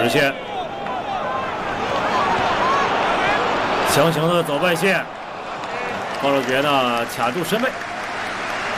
线，强行的走外线，高少杰呢卡住身位。